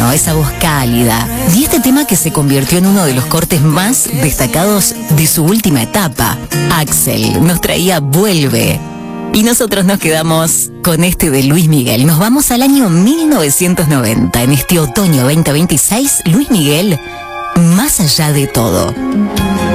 tierno, esa voz cálida. Y este tema que se convirtió en uno de los cortes más destacados de su última etapa. Axel nos traía Vuelve. Y nosotros nos quedamos con este de Luis Miguel. Nos vamos al año 1990. En este otoño 2026, Luis Miguel, Más allá de todo.